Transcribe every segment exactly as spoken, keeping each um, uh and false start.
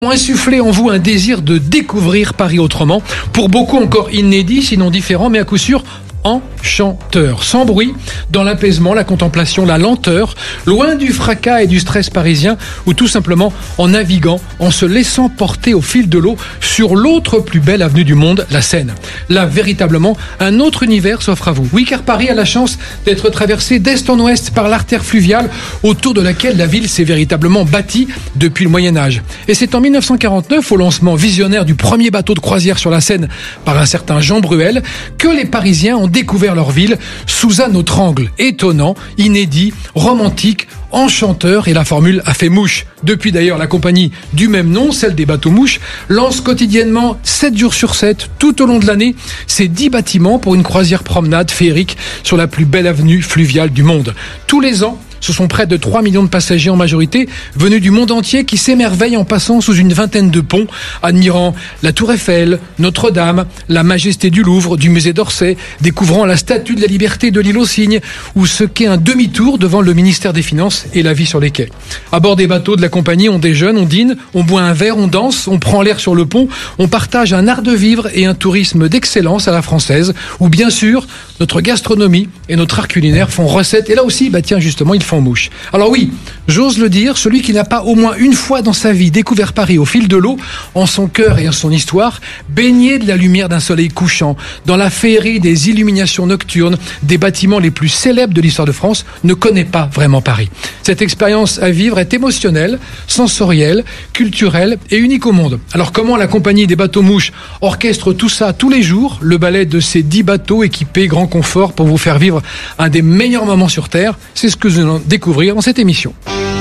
ont insufflé en vous un désir de découvrir Paris autrement, pour beaucoup encore inédit, sinon différent, mais à coup sûr enchanteur, sans bruit, dans l'apaisement, la contemplation, la lenteur, loin du fracas et du stress parisien, ou tout simplement en naviguant, en se laissant porter au fil de l'eau sur l'autre plus belle avenue du monde, la Seine. Là, véritablement, un autre univers s'offre à vous. Oui, car Paris a la chance d'être traversé d'est en ouest par l'artère fluviale autour de laquelle la ville s'est véritablement bâtie depuis le Moyen-Âge. Et c'est en dix-neuf cent quarante-neuf, au lancement visionnaire du premier bateau de croisière sur la Seine par un certain Jean Bruel, que les Parisiens ont découvert leur ville sous un autre angle, étonnant, inédit, romantique, enchanteur, et la formule a fait mouche. Depuis d'ailleurs, la compagnie du même nom, celle des bateaux mouches, lance quotidiennement, sept jours sur sept, tout au long de l'année, ses dix bâtiments pour une croisière promenade féerique sur la plus belle avenue fluviale du monde. Tous les ans, ce sont près de trois millions de passagers en majorité, venus du monde entier, qui s'émerveillent en passant sous une vingtaine de ponts, admirant la Tour Eiffel, Notre-Dame, la majesté du Louvre, du musée d'Orsay, découvrant la Statue de la Liberté de l'île aux Cygnes, ou ce qu'est un demi-tour devant le ministère des Finances et la vie sur les quais. À bord des bateaux de la compagnie, on déjeune, on dîne, on boit un verre, on danse, on prend l'air sur le pont, on partage un art de vivre et un tourisme d'excellence à la française, où bien sûr, notre gastronomie et notre art culinaire font recette, et là aussi, bah tiens, justement, ils font en mouche. Alors oui, j'ose le dire, celui qui n'a pas au moins une fois dans sa vie découvert Paris au fil de l'eau, en son cœur et en son histoire, baigné de la lumière d'un soleil couchant, dans la féerie des illuminations nocturnes, des bâtiments les plus célèbres de l'histoire de France, ne connaît pas vraiment Paris. Cette expérience à vivre est émotionnelle, sensorielle, culturelle et unique au monde. Alors comment la compagnie des bateaux mouches orchestre tout ça tous les jours, le ballet de ces dix bateaux équipés grand confort pour vous faire vivre un des meilleurs moments sur Terre, c'est ce que nous allons découvrir dans cette émission.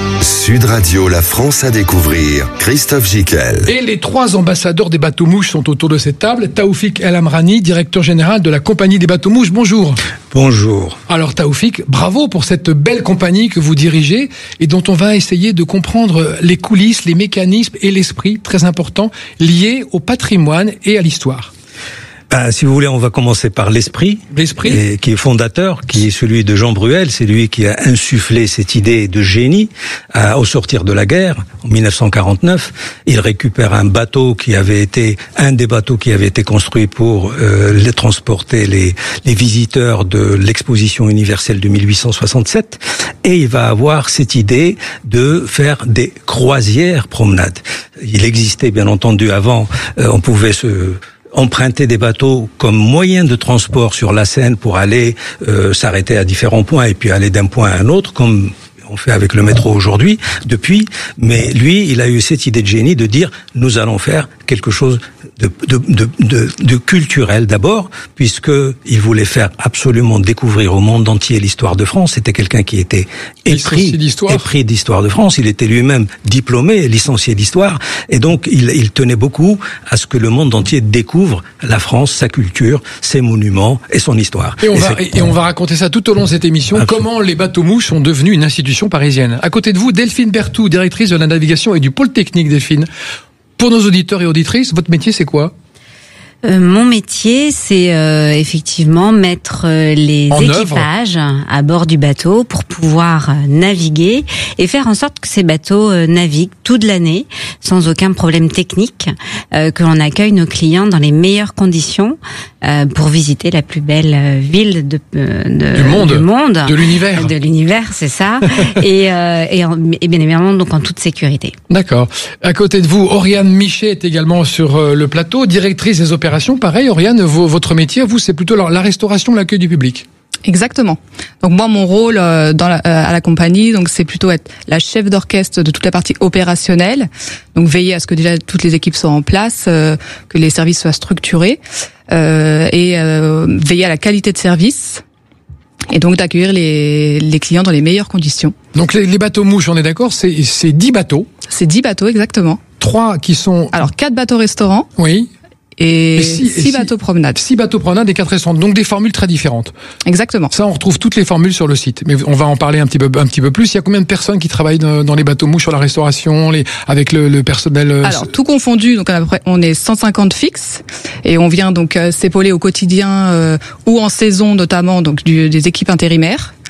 Sud Radio, la France à découvrir, Christophe Gicquel. Et les trois ambassadeurs des bateaux mouches sont autour de cette table. Taoufik El Amrani, directeur général de la compagnie des bateaux mouches. Bonjour. Bonjour. Alors Taoufik, bravo pour cette belle compagnie que vous dirigez et dont on va essayer de comprendre les coulisses, les mécanismes et l'esprit très important liés au patrimoine et à l'histoire. Ben, si vous voulez, on va commencer par l'esprit, l'esprit et, qui est fondateur, qui est celui de Jean Bruel. C'est lui qui a insufflé cette idée de génie à, au sortir de la guerre, en dix-neuf cent quarante-neuf. Il récupère un bateau qui avait été, un des bateaux qui avait été construit pour euh, les transporter les, les visiteurs de l'exposition universelle de mille huit cent soixante-sept, et il va avoir cette idée de faire des croisières promenades. Il existait bien entendu avant, euh, on pouvait se emprunter des bateaux comme moyen de transport sur la Seine pour aller euh, s'arrêter à différents points et puis aller d'un point à un autre, comme on fait avec le métro aujourd'hui, depuis. Mais lui, il a eu cette idée de génie de dire, nous allons faire quelque chose de, de, de, de, de culturel d'abord, puisque il voulait faire absolument découvrir au monde entier l'histoire de France. C'était quelqu'un qui était épris d'histoire. épris d'histoire de France. Il était lui-même diplômé, licencié d'histoire, et donc il, il tenait beaucoup à ce que le monde entier découvre la France, sa culture, ses monuments et son histoire. Et on, et va, et, et on va raconter ça tout au long de cette émission, absolument. Comment les bateaux mouches sont devenus une institution parisienne. À côté de vous, Delphine Berthoud, directrice de la navigation et du pôle technique. Delphine, pour nos auditeurs et auditrices, votre métier c'est quoi ? Euh, mon métier, c'est euh, effectivement mettre euh, les en équipages œuvre. à bord du bateau pour pouvoir euh, naviguer et faire en sorte que ces bateaux euh, naviguent toute l'année sans aucun problème technique, euh, que l'on accueille nos clients dans les meilleures conditions euh, pour visiter la plus belle euh, ville de, euh, de, du monde, du monde, de l'univers, de l'univers, c'est ça, et, euh, et, en, et bien évidemment donc en toute sécurité. D'accord. À côté de vous, Oriane Michet est également sur euh, le plateau, directrice des opérations. Pareil, Oriane, votre métier, vous, c'est plutôt la restauration, l'accueil du public. Exactement. Donc moi, mon rôle euh, dans la, euh, à la compagnie, donc c'est plutôt être la chef d'orchestre de toute la partie opérationnelle. Donc veiller à ce que déjà toutes les équipes soient en place, euh, que les services soient structurés, euh, et euh, veiller à la qualité de service. Et donc d'accueillir les, les clients dans les meilleures conditions. Donc les, les bateaux mouches, on est d'accord, c'est, c'est dix bateaux. C'est dix bateaux, exactement. Trois qui sont... Alors quatre bateaux restaurants. Oui. Et, et six, six bateaux promenades. Six bateaux promenades et quatre restaurants. Donc des formules très différentes. Exactement. Ça, on retrouve toutes les formules sur le site. Mais on va en parler un petit peu, un petit peu plus. Il y a combien de personnes qui travaillent dans les bateaux mouches sur la restauration, les, avec le, le personnel? Alors, tout confondu, donc à peu près, on est cent cinquante fixes. Et on vient donc euh, s'épauler au quotidien, euh, ou en saison notamment, donc du, des équipes intérimaires.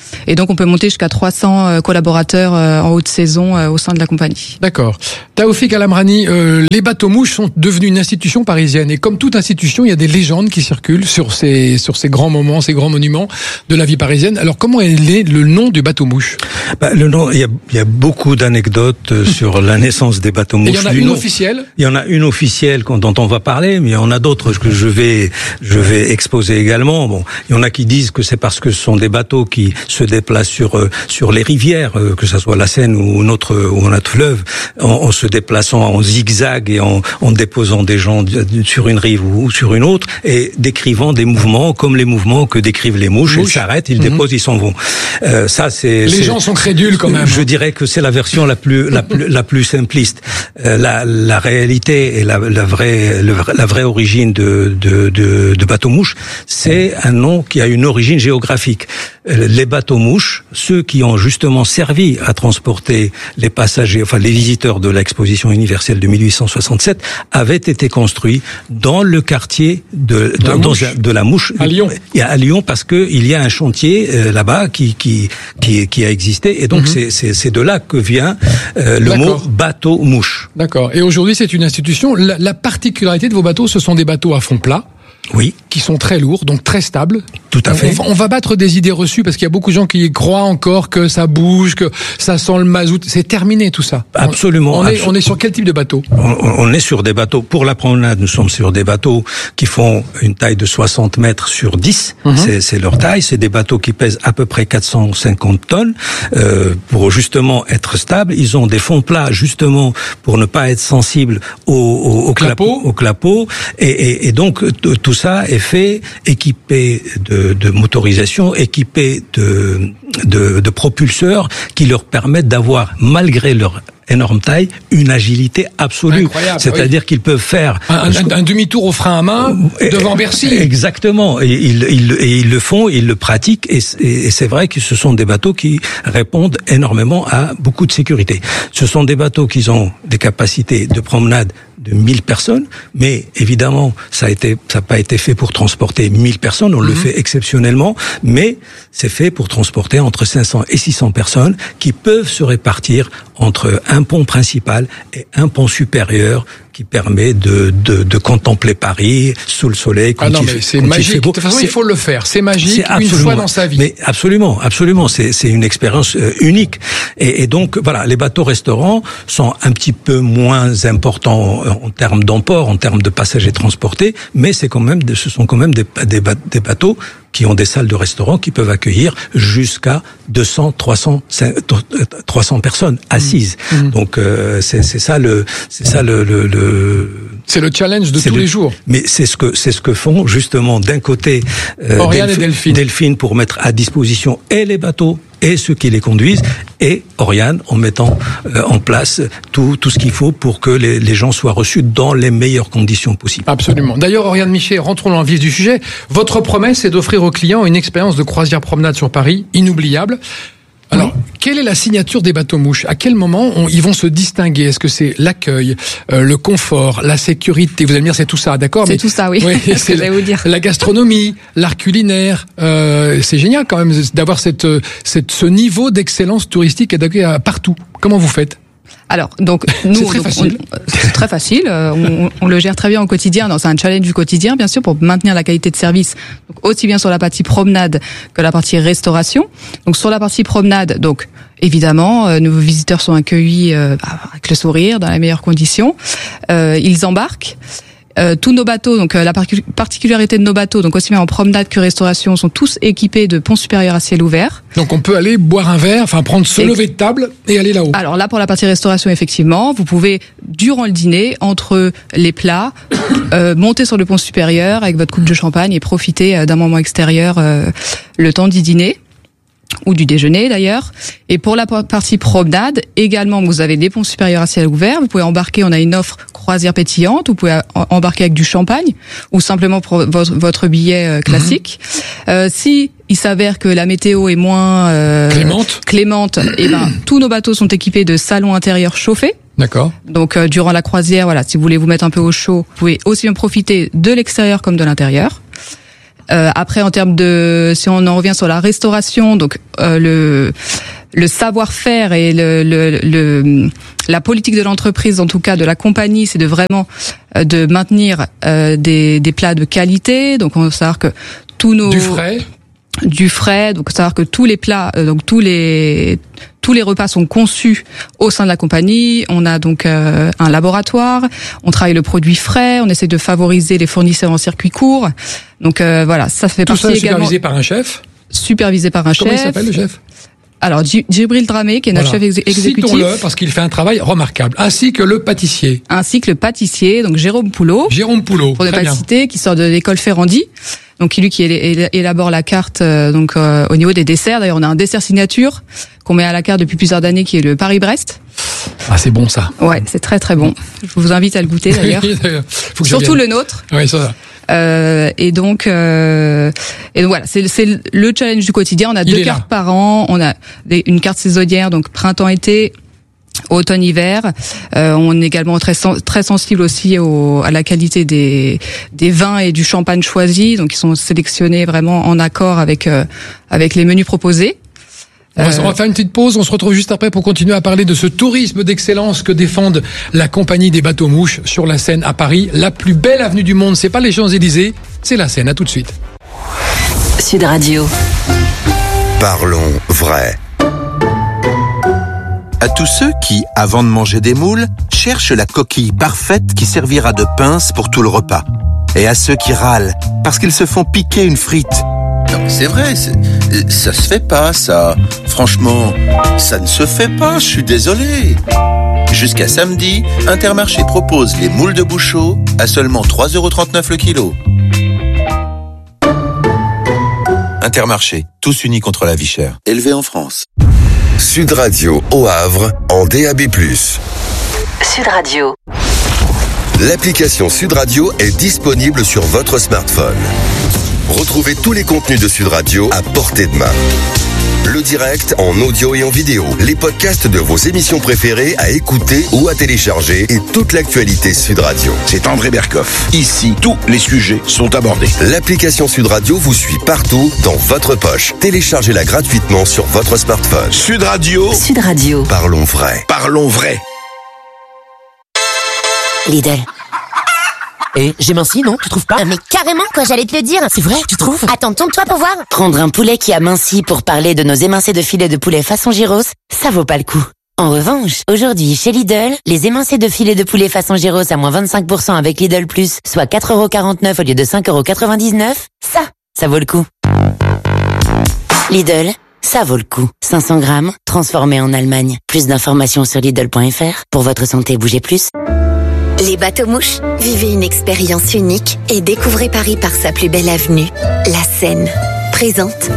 Et donc on peut monter jusqu'à trois cents collaborateurs en haute saison au sein de la compagnie. D'accord. Taoufik Al-Amrani, euh, les bateaux-mouches sont devenus une institution parisienne. Et comme toute institution, il y a des légendes qui circulent sur ces, sur ces grands moments, ces grands monuments de la vie parisienne. Alors comment est né le nom du bateau-mouche? Bah, le nom, il y a, il y a beaucoup d'anecdotes sur la naissance des bateaux-mouches. Il y en a une nom. officielle? Il y en a une officielle dont on va parler, mais il y en a d'autres que je vais, je vais exposer également. Bon, il y en a qui disent que c'est parce que ce sont des bateaux qui se déplacent sur, sur les rivières, que ce soit la Seine ou notre, ou notre fleuve, en, en se déplaçant en zigzag et en, en déposant des gens sur une rive ou sur une autre et décrivant des mouvements comme les mouvements que décrivent les mouches. Mouche. Ils s'arrêtent, ils mmh. déposent, ils s'en vont. Euh, ça, c'est. Les c'est, gens sont crédules quand même. Je dirais que c'est la version la plus, la plus, la plus simpliste. Euh, la, la réalité et la, la vraie, le, la vraie origine de, de, de, de bateau-mouche, c'est un nom qui a une origine géographique. Les bateaux-mouches, ceux qui ont justement servi à transporter les passagers, enfin les visiteurs de l'exposition universelle de mille huit cent soixante-sept, avaient été construits dans le quartier de, de, la, dans, mouche. de la Mouche, à Lyon. À Lyon, parce que il y a un chantier euh, là-bas qui qui qui qui a existé, et donc mm-hmm. c'est c'est c'est de là que vient euh, le D'accord. mot bateau-mouche. D'accord. Et aujourd'hui, c'est une institution. La, la particularité de vos bateaux, ce sont des bateaux à fond plat. Oui. Qui sont très lourds, donc très stables. Tout à fait. On, on va battre des idées reçues parce qu'il y a beaucoup de gens qui croient encore que ça bouge, que ça sent le mazout. C'est terminé tout ça. Absolument. On, on, est, absolument. on est sur quel type de bateau? on, on est sur des bateaux. Pour la promenade, nous sommes sur des bateaux qui font une taille de soixante mètres sur dix. Mm-hmm. C'est, c'est leur taille. C'est des bateaux qui pèsent à peu près quatre cent cinquante tonnes. Euh, pour justement être stables, ils ont des fonds plats justement pour ne pas être sensibles au, au, au clapot. Au clapot. Et, et, et donc t- tout ça est fait équipés de, de motorisation, équipés de, de, de propulseurs qui leur permettent d'avoir, malgré leur énorme taille, une agilité absolue. Incroyable, C'est-à-dire oui. qu'ils peuvent faire un, un, un demi-tour au frein à main devant Bercy. Exactement. Et ils, ils, et ils le font, ils le pratiquent, et, et c'est vrai que ce sont des bateaux qui répondent énormément à beaucoup de sécurité. Ce sont des bateaux qui ont des capacités de promenade de mille personnes, mais évidemment, ça a été, ça n'a pas été fait pour transporter mille personnes, on mmh. le fait exceptionnellement, mais c'est fait pour transporter entre cinq cents et six cents personnes qui peuvent se répartir entre un pont principal et un pont supérieur qui permet de, de, de contempler Paris sous le soleil. Quand ah non, il, mais c'est magique. De toute façon, c'est, il faut le faire. C'est magique c'est une fois dans sa vie. Mais absolument, absolument. C'est, c'est une expérience euh, unique. Et, et donc, voilà, les bateaux-restaurants sont un petit peu moins importants en, en termes d'emport, en termes de passagers transportés, mais c'est quand même, ce sont quand même des, des, des bateaux qui ont des salles de restaurant qui peuvent accueillir jusqu'à deux cents, trois cents, trois cents personnes assises. Mmh. Donc euh, c'est, c'est ça le, c'est ça le, le, le c'est le challenge de tous le, les jours. Mais c'est ce que c'est ce que font justement d'un côté euh, Oriane Delph- et Delphine. Delphine pour mettre à disposition et les bateaux et ceux qui les conduisent, et Oriane en mettant euh, en place tout tout ce qu'il faut pour que les, les gens soient reçus dans les meilleures conditions possibles. Absolument. D'ailleurs, Oriane Michet, rentrons dans le vif du sujet. Votre promesse est d'offrir aux clients une expérience de croisière promenade sur Paris inoubliable. Alors, oui. Quelle est la signature des bateaux-mouches? À quel moment on, ils vont se distinguer? Est-ce que c'est l'accueil, euh, le confort, la sécurité? Vous allez me dire, c'est tout ça, d'accord? C'est mais, tout ça, oui. oui c'est ce que j'allais vous dire. La gastronomie, l'art culinaire. Euh, c'est génial quand même d'avoir cette, cette, ce niveau d'excellence touristique et d'accueil partout. Comment vous faites? Alors, donc, nous, c'est très donc, facile. On, c'est très facile. On, on le gère très bien au quotidien. C'est un challenge du quotidien, bien sûr, pour maintenir la qualité de service. Donc, aussi bien sur la partie promenade que la partie restauration. Donc, sur la partie promenade, donc, évidemment, euh, nos visiteurs sont accueillis euh, avec le sourire, dans les meilleures conditions. Euh, ils embarquent. Euh, tous nos bateaux, donc euh, la particularité de nos bateaux, donc aussi bien en promenade que restauration, sont tous équipés de ponts supérieurs à ciel ouvert. Donc on peut aller boire un verre, enfin prendre se lever de table et aller là-haut. Alors là, pour la partie restauration, effectivement, vous pouvez, durant le dîner, entre les plats, euh, monter sur le pont supérieur avec votre coupe de champagne et profiter d'un moment extérieur euh, le temps du dîner. Ou du déjeuner d'ailleurs. Et pour la partie promenade, également, vous avez des ponts supérieurs à ciel ouvert. Vous pouvez embarquer, on a une offre croisière pétillante. Vous pouvez embarquer avec du champagne ou simplement pour votre, votre billet classique. Mmh. Euh, si il s'avère que la météo est moins euh, clémente, clémente, et ben tous nos bateaux sont équipés de salons intérieurs chauffés. D'accord. Donc euh, durant la croisière, voilà, si vous voulez vous mettre un peu au chaud, vous pouvez aussi bien profiter de l'extérieur comme de l'intérieur. Euh, après, en termes de, si on en revient sur la restauration, donc euh, le le savoir-faire et le, le, le la politique de l'entreprise, en tout cas de la compagnie, c'est de vraiment euh, de maintenir euh, des des plats de qualité. Donc on va savoir que tous nos du frais, du frais, donc savoir que tous les plats, euh, donc tous les tous les repas sont conçus au sein de la compagnie. On a donc euh, un laboratoire, on travaille le produit frais, on essaie de favoriser les fournisseurs en circuit court. Donc euh, voilà, ça fait tout partie ça également supervisé par un chef. Supervisé par un Comment chef. il s'appelle le chef? Alors Djibril Dramé, qui est notre Voilà. chef exé- exécutif. Citons-le parce qu'il fait un travail remarquable, ainsi que le pâtissier. Ainsi que le pâtissier, donc Jérôme Poulot. Jérôme Poulot. Pour ne Très pas bien. le citer, qui sort de l'école Ferrandi. Donc lui qui él- él- élabore la carte euh, donc euh, au niveau des desserts. D'ailleurs, on a un dessert signature qu'on met à la carte depuis plusieurs années, qui est le Paris-Brest. Ah, c'est bon ça. Ouais, c'est très très bon. Je vous invite à le goûter d'ailleurs. Faut que je Surtout vienne. le nôtre. Oui, ça. Euh, et donc, euh, et donc voilà, c'est, c'est le challenge du quotidien. On a Il deux est cartes là. par an. On a des- une carte saisonnière, donc printemps-été, automne-hiver. Euh, on est également très sen- très sensible aussi au, à la qualité des des vins et du champagne choisis. Donc, ils sont sélectionnés vraiment en accord avec euh, avec les menus proposés. On va, Euh, on va faire une petite pause, on se retrouve juste après pour continuer à parler de ce tourisme d'excellence que défendent la compagnie des bateaux mouches sur la Seine à Paris. La plus belle avenue du monde, c'est pas les Champs-Élysées, c'est la Seine. À tout de suite. Sud Radio. Parlons vrai. À tous ceux qui, avant de manger des moules, cherchent la coquille parfaite qui servira de pince pour tout le repas. Et à ceux qui râlent parce qu'ils se font piquer une frite. Non mais c'est vrai, c'est, ça se fait pas ça. Franchement, ça ne se fait pas, je suis désolé. Jusqu'à samedi, Intermarché propose les moules de Bouchot à seulement trois euros trente-neuf le kilo. Intermarché, tous unis contre la vie chère. Élevé en France. Sud Radio au Havre en D A B plus. Sud Radio. L'application Sud Radio est disponible sur votre smartphone. Retrouvez tous les contenus de Sud Radio à portée de main. Le direct en audio et en vidéo, les podcasts de vos émissions préférées à écouter ou à télécharger et toute l'actualité Sud Radio. C'est André Berkoff. Ici, tous les sujets sont abordés. L'application Sud Radio vous suit partout dans votre poche. Téléchargez-la gratuitement sur votre smartphone. Sud Radio, Sud Radio. Parlons vrai. parlons vrai. Lidl. Et j'ai minci, non? Tu trouves pas? Ah, mais carrément, quoi, j'allais te le dire. C'est vrai, tu trouves? Attends, tourne-toi pour voir. Prendre un poulet qui a minci pour parler de nos émincés de filet de poulet façon gyros, ça vaut pas le coup. En revanche, aujourd'hui, chez Lidl, les émincés de filet de poulet façon gyros à moins vingt-cinq pour cent avec Lidl Plus, soit quatre euros quarante-neuf au lieu de cinq euros quatre-vingt-dix-neuf, ça, ça vaut le coup. Lidl, ça vaut le coup. cinq cents grammes, transformé en Allemagne. Plus d'informations sur Lidl point F R. Pour votre santé, bougez plus. Les bateaux mouches, vivez une expérience unique et découvrez Paris par sa plus belle avenue, la Seine. Présente.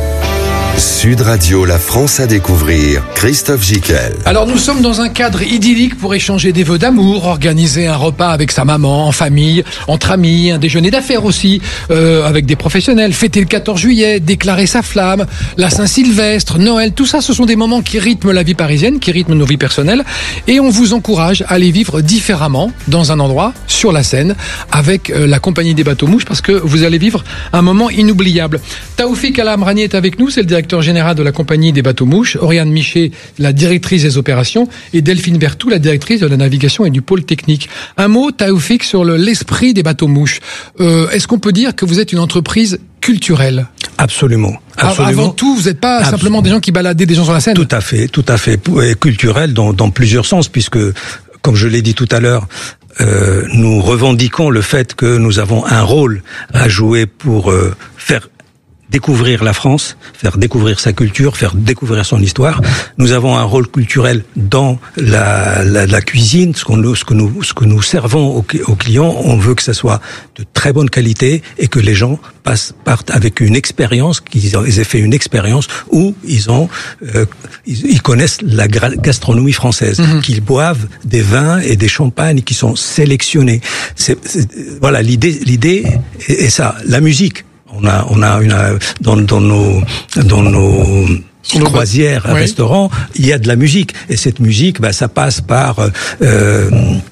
Sud Radio, la France à découvrir. Christophe Gicquel. Alors nous sommes dans un cadre idyllique pour échanger des vœux d'amour, organiser un repas avec sa maman, en famille, entre amis, un déjeuner d'affaires aussi, euh, avec des professionnels, fêter le quatorze juillet, déclarer sa flamme, la Saint-Sylvestre, Noël, tout ça ce sont des moments qui rythment la vie parisienne, qui rythment nos vies personnelles et on vous encourage à les vivre différemment dans un endroit sur la Seine avec euh, la compagnie des bateaux mouches parce que vous allez vivre un moment inoubliable. Taoufik El Amrani est avec nous, c'est le directeur général de la compagnie des bateaux mouches, Oriane Michet, la directrice des opérations, et Delphine Berthou, la directrice de la navigation et du pôle technique. Un mot, Taoufik, sur le, l'esprit des bateaux mouches. Euh, est-ce qu'on peut dire que vous êtes une entreprise culturelle? Absolument. Absolument. Avant tout, vous n'êtes pas Absolument. simplement des gens qui baladaient des gens sur la Seine? Tout à fait, tout à fait. Et culturel dans, dans plusieurs sens, puisque, comme je l'ai dit tout à l'heure, euh, nous revendiquons le fait que nous avons un rôle à jouer pour euh, faire découvrir la France, faire découvrir sa culture, faire découvrir son histoire. Nous avons un rôle culturel dans la, la, la cuisine, ce, qu'on, ce, que nous, ce que nous servons aux, aux clients. On veut que ça soit de très bonne qualité et que les gens passent, partent avec une expérience, qu'ils aient fait une expérience où ils ont, euh, ils, ils connaissent la gastronomie française, mmh. qu'ils boivent des vins et des champagnes qui sont sélectionnés. C'est, c'est, voilà, l'idée, l'idée est, est ça. La musique. On a, on a une, dans, dans nos, dans nos croisières, oui. restaurants, il y a de la musique. Et cette musique, bah, ça passe par, euh,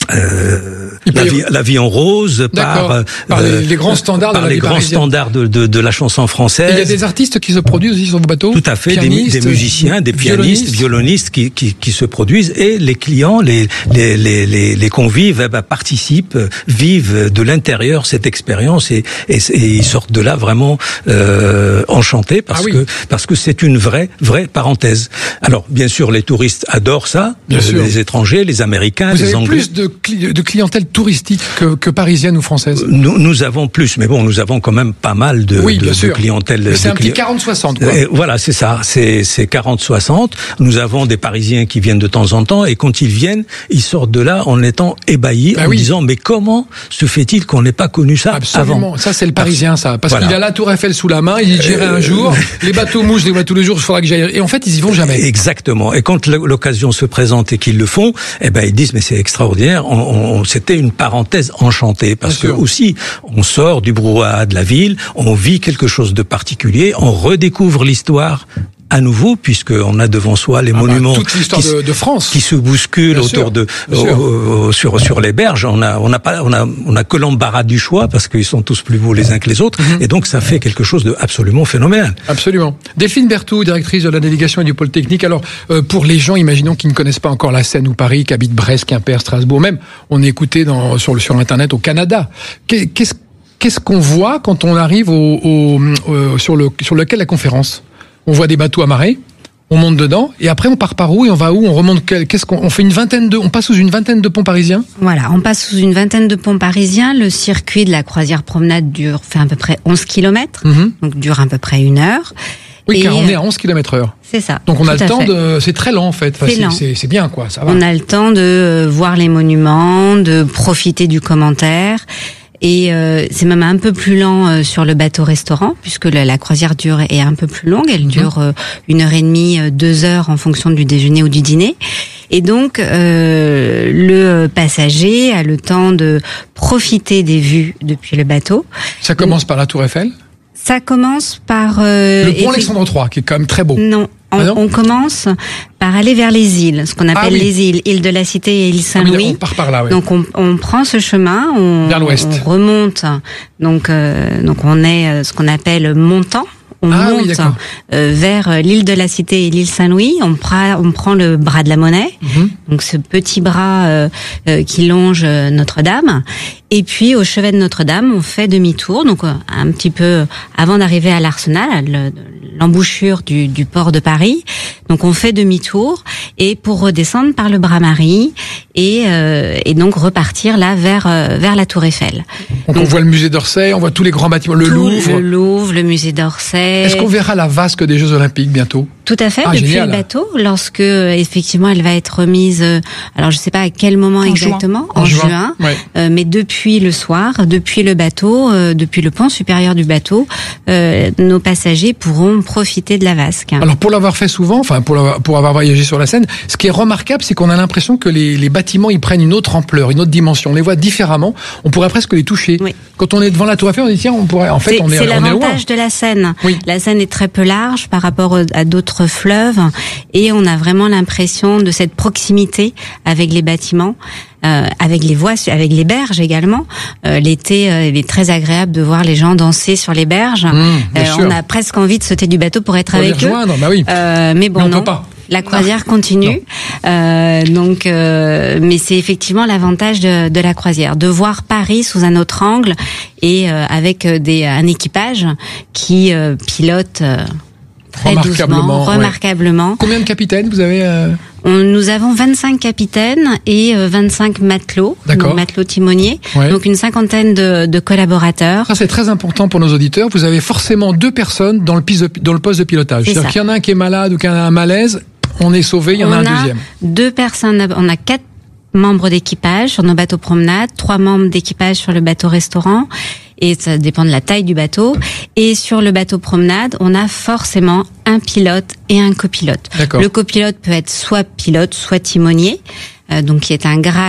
Euh, la, vie, la vie en rose, par, euh, par les, les grands standards, par de la les vie grands parisienne. standards de, de, de la chanson française. Et il y a des artistes qui se produisent aussi sur vos bateaux. Tout à fait, des, des musiciens, des pianistes, violonistes, violonistes qui, qui, qui se produisent, et les clients, les, les, les, les, les convives eh ben, participent, vivent de l'intérieur cette expérience, et, et, et ils sortent de là vraiment euh, enchantés parce ah oui. que parce que c'est une vraie vraie parenthèse. Alors bien sûr, les touristes adorent ça, euh, les étrangers, les Américains, Vous les avez Anglais. Plus de, cli- de clientèle touristique que, que parisienne ou française. Nous, nous avons plus, mais bon, nous avons quand même pas mal de, oui, de, de clientèle. Mais c'est de un petit quarante soixante, quoi. Et voilà, c'est ça, c'est, c'est quarante soixante. Nous avons des Parisiens qui viennent de temps en temps, et quand ils viennent, ils sortent de là en étant ébahis, bah en oui. disant, mais comment se fait-il qu'on n'ait pas connu ça Absolument. avant? Ça, c'est le Parisien, ça. Parce voilà. qu'il a la Tour Eiffel sous la main, il dit, j'irai un jour, les bateaux mouches, je les vois tous les jours, il faudra que j'aille. Et en fait, ils y vont jamais. Exactement. Et quand l'occasion se présente et qu'ils le font, eh ben, ils disent, mais c'est extraordinaire, on, on, c'était une parenthèse enchantée, parce Bien que sûr. aussi, on sort du brouhaha de la ville, on vit quelque chose de particulier, on redécouvre l'histoire à nouveau, puisqu'on a devant soi les ah monuments bah, toute l'histoire qui, de, de France qui se bousculent Bien autour sûr. de euh, sur sur les berges. On a on n'a pas on a on a que l'embarras du choix, parce qu'ils sont tous plus beaux les uns que les autres, mm-hmm. et donc ça fait quelque chose de absolument phénoménal. Absolument. Delphine Berthoud, directrice de la navigation et du pôle technique. Alors euh, pour les gens, imaginons qui ne connaissent pas encore la Seine ou Paris, qui habitent Brest, Quimper, Strasbourg, même on est écouté dans sur le sur internet au Canada. Qu'est-ce qu'est-ce qu'on voit quand on arrive au, au, au sur le sur lequel la conférence? On voit des bateaux amarrés. On monte dedans, et après on part par où et on va où? On remonte, qu'est-ce qu'on on fait une vingtaine de, on passe sous une vingtaine de ponts parisiens. Voilà, on passe sous une vingtaine de ponts parisiens. Le circuit de la croisière promenade dure, fait à peu près onze kilomètres, mm-hmm. donc dure à peu près une heure. Oui, et car on est à onze kilomètres heure. C'est ça. Donc on a le temps fait. de, c'est très lent en fait. Enfin, c'est, c'est, c'est, c'est bien quoi, ça va. On a le temps de voir les monuments, de profiter du commentaire. Et euh, c'est même un peu plus lent euh, sur le bateau-restaurant, puisque la, la croisière dure est un peu plus longue. Elle dure euh, une heure et demie, euh, deux heures en fonction du déjeuner ou du dîner. Et donc, euh, le passager a le temps de profiter des vues depuis le bateau. Ça commence donc, par la Tour Eiffel ? Ça commence par... Euh, le pont Alexandre trois, qui est quand même très beau. Non. On, ah non on commence par aller vers les îles, ce qu'on appelle ah oui. les îles, île de la Cité et île Saint-Louis. Ah oui, on part par là, oui. Donc on, on prend ce chemin, on, vers l'ouest. On remonte. Donc euh, donc on est ce qu'on appelle montant. On ah monte oui, euh, vers l'île de la Cité et l'île Saint-Louis. On, pra, on prend le bras de la Monnaie, mm-hmm. donc ce petit bras euh, euh, qui longe Notre-Dame. Et puis au chevet de Notre-Dame, on fait demi-tour, donc un petit peu avant d'arriver à l'Arsenal, le, l'embouchure du, du port de Paris. Donc on fait demi-tour et pour redescendre par le Bras-Marie et, euh, et donc repartir là vers euh, vers la Tour Eiffel. Donc, donc on voit le musée d'Orsay, on voit tous les grands bâtiments, le Louvre, le Louvre, le musée d'Orsay. Est-ce qu'on verra la vasque des Jeux Olympiques bientôt? Tout à fait, ah, depuis génial. le bateau, lorsque effectivement elle va être remise, alors je sais pas à quel moment en exactement, juin. en, en juin, juin ouais. euh, mais depuis le soir, depuis le bateau, euh, depuis le pont supérieur du bateau, euh, nos passagers pourront profiter de la vasque. Alors pour l'avoir fait souvent, enfin pour, l'avoir, pour avoir voyagé sur la Seine, ce qui est remarquable, c'est qu'on a l'impression que les, les bâtiments ils prennent une autre ampleur, une autre dimension. On les voit différemment. On pourrait presque les toucher. Oui. Quand on est devant la Tour Eiffel, on dit tiens, on pourrait. En fait, c'est, on est, c'est on est loin. C'est l'avantage de la Seine. Oui. La Seine est très peu large par rapport à d'autres fleuves, et on a vraiment l'impression de cette proximité avec les bâtiments. Euh, avec les voies, avec les berges également. Euh, l'été, euh, il est très agréable de voir les gens danser sur les berges. Mmh, euh, on a presque envie de sauter du bateau pour être pour avec les rejoindre, eux. Bah oui. Euh, mais bon, mais on non. peut pas. La croisière non. continue. Euh, donc, euh, mais c'est effectivement l'avantage de, de la croisière, de voir Paris sous un autre angle et euh, avec des, un équipage qui euh, pilote. Euh, Très remarquablement, doucement, remarquablement. Ouais. Combien de capitaines vous avez euh... On, Nous avons vingt-cinq capitaines et euh, vingt-cinq matelots, donc matelots timoniers, ouais. donc une cinquantaine de, de collaborateurs. Ça c'est très important pour nos auditeurs. Vous avez forcément deux personnes dans le, de, dans le poste de pilotage. C'est C'est-à-dire qu'il y en a un qui est malade ou qui a un malaise, on est sauvé, il y en on a un deuxième. Deux personnes, on a quatre membres d'équipage sur nos bateaux promenades, trois membres d'équipage sur le bateau restaurant. Et ça dépend de la taille du bateau. Et sur le bateau promenade, on a forcément un pilote et un copilote. D'accord. Le copilote peut être soit pilote, soit timonier, euh, donc qui est un grade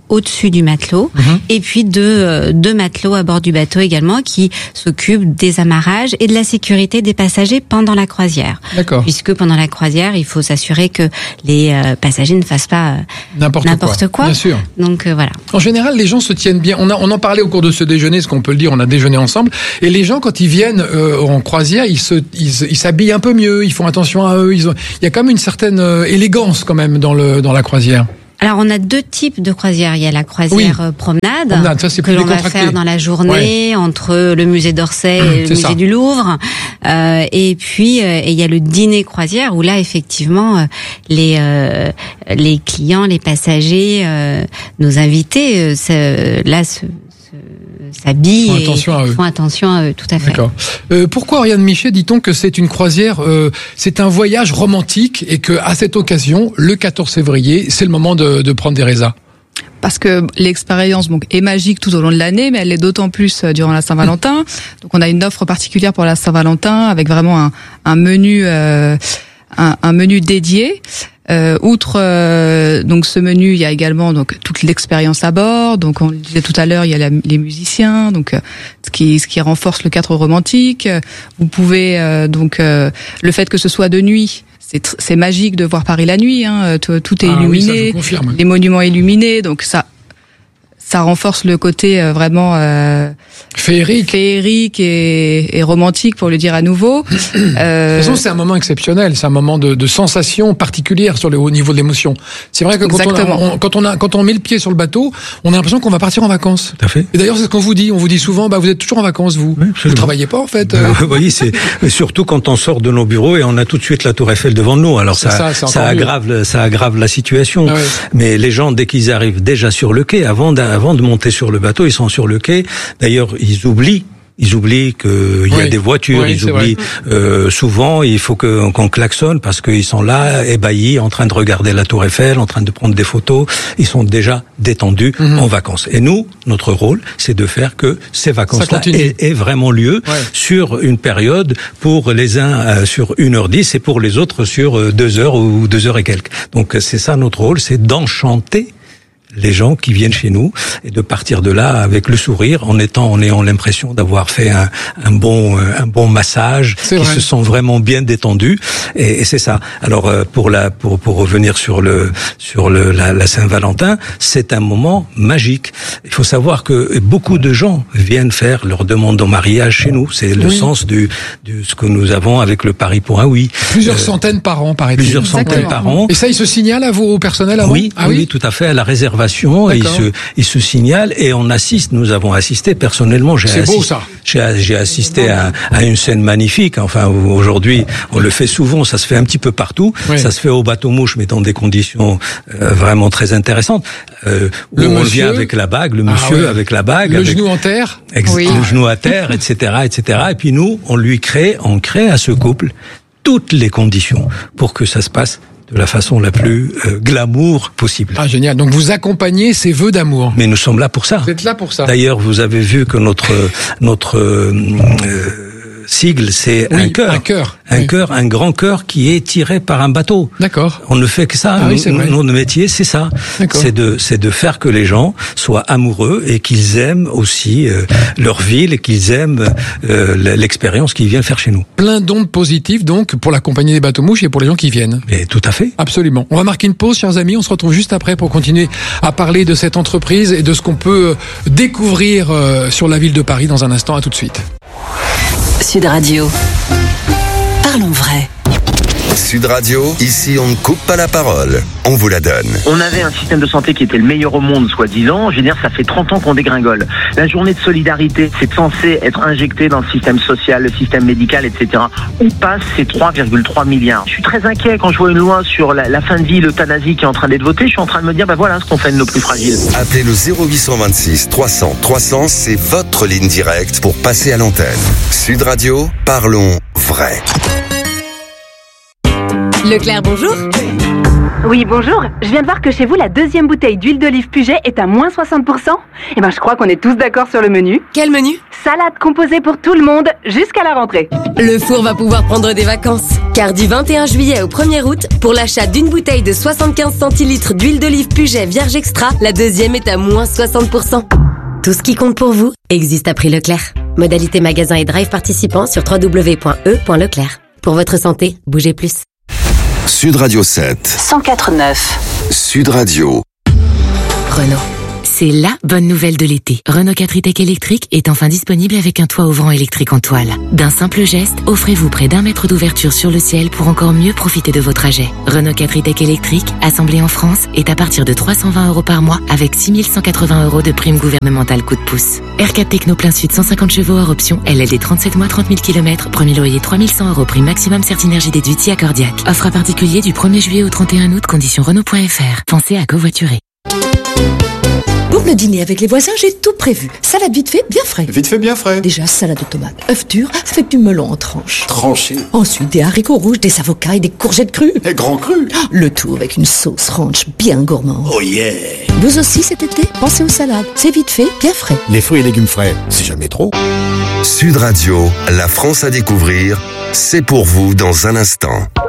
au-dessus du matelot, mmh. et puis deux, euh, deux matelots à bord du bateau également qui s'occupent des amarrages et de la sécurité des passagers pendant la croisière. D'accord. Puisque pendant la croisière, il faut s'assurer que les euh, passagers ne fassent pas euh, n'importe, n'importe quoi. quoi. Bien sûr. Donc euh, voilà. En général, les gens se tiennent bien. On, a, on en parlait au cours de ce déjeuner, ce qu'on peut le dire, on a déjeuné ensemble. Et les gens, quand ils viennent euh, en croisière, ils, se, ils, ils s'habillent un peu mieux, ils font attention à eux. Ils ont... Il y a quand même une certaine euh, élégance quand même dans, le, dans la croisière. Alors on a deux types de croisières. Il y a la croisière oui. promenade, promenade ça, c'est que plus l'on va faire dans la journée ouais. entre le musée d'Orsay et le musée ça. du Louvre. Euh, et puis euh, et il y a le dîner croisière où là effectivement euh, les euh, les clients, les passagers, euh, nos invités, euh, se, là se, se, s'habillent font attention et à eux. font attention à eux. Tout à fait. D'accord. Euh, pourquoi Oriane Michet dit-on que c'est une croisière, euh, c'est un voyage romantique et que à cette occasion, le quatorze février, c'est le moment de, de prendre des résas? Parce que l'expérience donc, est magique tout au long de l'année, mais elle l'est d'autant plus durant la Saint-Valentin. Donc on a une offre particulière pour la Saint-Valentin avec vraiment un, un menu, euh, un, un menu dédié. Euh, outre euh, donc ce menu, il y a également donc toute l'expérience à bord. Donc on le disait tout à l'heure, il y a la, les musiciens, donc euh, ce qui ce qui renforce le cadre romantique. Vous pouvez euh, donc euh, le fait que ce soit de nuit. C'est, c'est magique de voir Paris la nuit, hein. Tout, tout est ah, illuminé, oui, ça, les monuments illuminés, donc ça, ça renforce le côté euh, vraiment euh, féerique, féerique et, et romantique, pour le dire à nouveau. Euh... De toute façon, c'est un moment exceptionnel, c'est un moment de, de sensation particulière sur le haut niveau de l'émotion. C'est vrai que quand on, a, on, quand on a, quand on met le pied sur le bateau, on a l'impression qu'on va partir en vacances. Tout à fait. Et d'ailleurs, c'est ce qu'on vous dit. On vous dit souvent, bah, vous êtes toujours en vacances, vous. Oui, vous travaillez pas, en fait. Euh... Vous voyez, c'est surtout quand on sort de nos bureaux et on a tout de suite la Tour Eiffel devant nous. Alors ça, ça, ça aggrave, ça aggrave la situation. Ah ouais. Mais les gens, dès qu'ils arrivent déjà sur le quai, avant, avant de monter sur le bateau, ils sont sur le quai. D'ailleurs, ils oublient. Ils oublient qu'il y a oui. des voitures, oui, ils oublient euh, souvent, il faut que, qu'on klaxonne parce qu'ils sont là, ébahis, en train de regarder la Tour Eiffel, en train de prendre des photos, ils sont déjà détendus mm-hmm. en vacances. Et nous, notre rôle, c'est de faire que ces vacances-là aient, aient vraiment lieu ouais. sur une période, pour les uns euh, sur une heure dix et pour les autres sur euh, deux heures ou deux heures et quelques. Donc c'est ça notre rôle, c'est d'enchanter les gens qui viennent chez nous et de partir de là avec le sourire, en étant, en ayant l'impression d'avoir fait un, un bon, un bon massage, qui se sont vraiment bien détendus. Et, et c'est ça. Alors pour la, pour pour revenir sur le, sur le la, la Saint-Valentin, c'est un moment magique. Il faut savoir que beaucoup de gens viennent faire leur demande en mariage chez nous. C'est le oui. sens du, du ce que nous avons avec le Paris pour un oui. Plusieurs euh, centaines par an, paraît-il. Plusieurs centaines Exactement. par an. Et ça, il se signale à vous, au personnel avant? Oui, ah oui, oui, tout à fait, à la réservation. Et il se, il se signale et on assiste. Nous avons assisté personnellement. J'ai C'est assisté, beau ça. J'ai, j'ai assisté à, à une scène magnifique. Enfin, aujourd'hui, on le fait souvent. Ça se fait un petit peu partout. Oui. Ça se fait au bateau mouche, mais dans des conditions euh, vraiment très intéressantes. Euh, où le on monsieur, vient avec la bague, le monsieur ah ouais. avec la bague, le avec, genou en terre, ex, oui. le genou à terre, et cetera, et cetera. Et puis nous, on lui crée, on crée à ce couple toutes les conditions pour que ça se passe de la façon la plus euh, glamour possible. Ah, génial. Donc vous accompagnez ces vœux d'amour. Mais nous sommes là pour ça. Vous êtes là pour ça. D'ailleurs, vous avez vu que notre notre euh, sigle, c'est oui, un cœur. Un cœur. Un oui. cœur, un grand cœur qui est tiré par un bateau. D'accord. On ne fait que ça. Ah, oui, c'est vrai. Notre métier, c'est ça. D'accord. C'est de, c'est de faire que les gens soient amoureux et qu'ils aiment aussi euh, leur ville et qu'ils aiment euh, l'expérience qu'ils viennent faire chez nous. Plein d'ondes positives, donc, pour la compagnie des bateaux mouches et pour les gens qui viennent. Et tout à fait. Absolument. On va marquer une pause, chers amis. On se retrouve juste après pour continuer à parler de cette entreprise et de ce qu'on peut découvrir sur la ville de Paris dans un instant. À tout de suite. Sud Radio. Parlons vrai. Sud Radio, ici on ne coupe pas la parole, on vous la donne. On avait un système de santé qui était le meilleur au monde, soi-disant. Je veux dire, ça fait trente ans qu'on dégringole. La journée de solidarité, c'est censé être injecté dans le système social, le système médical, et cetera. Où passent ces trois virgule trois milliards? Je suis très inquiet quand je vois une loi sur la, la fin de vie, l'euthanasie qui est en train d'être votée. Je suis en train de me dire, ben voilà ce qu'on fait de nos plus fragiles. Appelez le zéro huit cent vingt-six trois cents trois cents, c'est votre ligne directe pour passer à l'antenne. Sud Radio, parlons vrai. Leclerc, bonjour. Oui, bonjour. Je viens de voir que chez vous, la deuxième bouteille d'huile d'olive Puget est à moins soixante pour cent. Eh ben, je crois qu'on est tous d'accord sur le menu. Quel menu? Salade composée pour tout le monde, jusqu'à la rentrée. Le four va pouvoir prendre des vacances. Car du vingt et un juillet au premier août, pour l'achat d'une bouteille de soixante-quinze centilitres d'huile d'olive Puget Vierge Extra, la deuxième est à moins soixante pour cent. Tout ce qui compte pour vous existe à prix Leclerc. Modalité magasin et drive participants sur w w w point e point leclerc. Pour votre santé, bougez plus. Sud Radio sept. cent quatre neuf. Sud Radio. Renault. C'est la bonne nouvelle de l'été. Renault quatre e-Tech électrique est enfin disponible avec un toit ouvrant électrique en toile. D'un simple geste, offrez-vous près d'un mètre d'ouverture sur le ciel pour encore mieux profiter de vos trajets. Renault quatre e-Tech électrique, assemblé en France, est à partir de trois cent vingt euros par mois avec six mille cent quatre-vingts euros de prime gouvernementale coup de pouce. R quatre Techno plein sud cent cinquante chevaux hors option, L L D trente-sept mois trente mille kilomètres, premier loyer trois mille cent euros, prime maximum Certinergie déduite si accordiaque. Offre à particulier du premier juillet au trente et un août, conditions Renault point F R. Pensez à covoiturer. Pour le dîner avec les voisins, j'ai tout prévu. Salade vite fait, bien frais. Vite fait, bien frais. Déjà, salade de tomates, œufs durs, faites du melon en tranches. Tranché. Ensuite, des haricots rouges, des avocats et des courgettes crues. Et grand cru. Le tout avec une sauce ranch bien gourmande. Oh yeah. Vous aussi cet été, pensez aux salades. C'est vite fait, bien frais. Les fruits et légumes frais, c'est jamais trop. Sud Radio, la France à découvrir, c'est pour vous dans un instant.